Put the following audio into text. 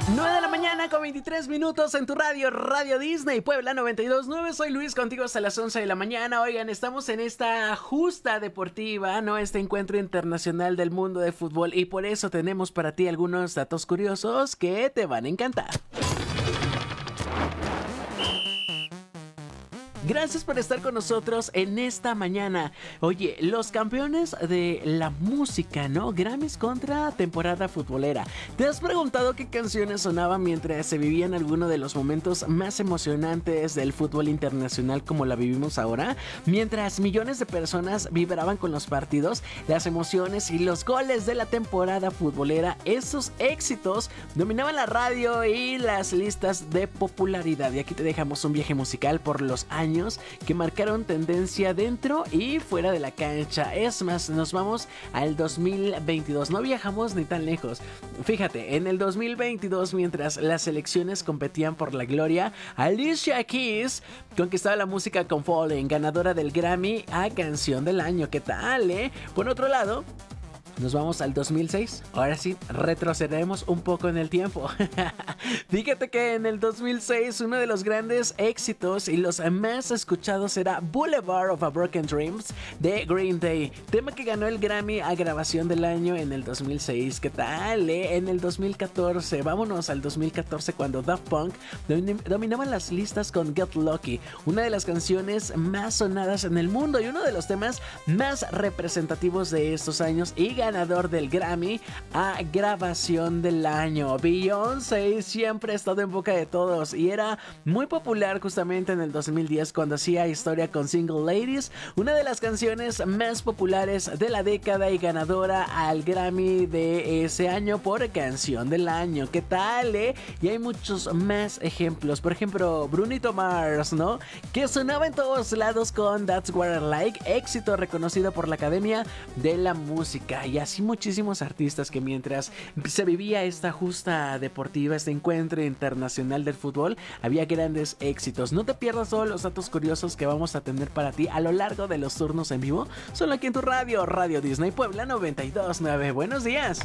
9 de la mañana con 23 minutos en tu radio, Radio Disney, Puebla 92.9. Soy Luis, contigo hasta las 11 de la mañana. Oigan, estamos en esta justa deportiva, ¿no? Este encuentro internacional del mundo de fútbol, y por eso tenemos para ti algunos datos curiosos que te van a encantar. Gracias por estar con nosotros en esta mañana. Oye, los campeones de la música, ¿no? Grammys contra temporada futbolera. ¿Te has preguntado qué canciones sonaban mientras se vivían algunos de los momentos más emocionantes del fútbol internacional como la vivimos ahora? Mientras millones de personas vibraban con los partidos, las emociones y los goles de la temporada futbolera, esos éxitos dominaban la radio y las listas de popularidad. Y aquí te dejamos un viaje musical por los años que marcaron tendencia dentro y fuera de la cancha. Es más, nos vamos al 2022, no viajamos ni tan lejos. Fíjate, en el 2022, mientras las selecciones competían por la gloria, Alicia Keys conquistaba la música con Fallen, ganadora del Grammy a Canción del Año. ¿Qué tal, eh? Por otro lado, nos vamos al 2006. Ahora sí, retrocederemos un poco en el tiempo. Fíjate que en el 2006 uno de los grandes éxitos y los más escuchados era Boulevard of a Broken Dreams de Green Day, tema que ganó el Grammy a Grabación del Año en el 2006. ¿Qué tal, eh? En el 2014, vámonos al 2014, cuando Daft Punk dominaban las listas con Get Lucky, una de las canciones más sonadas en el mundo y uno de los temas más representativos de estos años, y ganador del Grammy a Grabación del Año. Beyoncé siempre ha estado en boca de todos y era muy popular justamente en el 2010 cuando hacía historia con Single Ladies, una de las canciones más populares de la década y ganadora al Grammy de ese año por Canción del Año. ¿Qué tal, eh? Y hay muchos más ejemplos. Por ejemplo, Brunito Mars, ¿no? Que sonaba en todos lados con That's What I Like, éxito reconocido por la Academia de la Música. Y así muchísimos artistas que mientras se vivía esta justa deportiva, este encuentro internacional del fútbol, había grandes éxitos. No te pierdas todos los datos curiosos que vamos a tener para ti a lo largo de los turnos en vivo, solo aquí en tu radio, Radio Disney Puebla 92.9. Buenos días.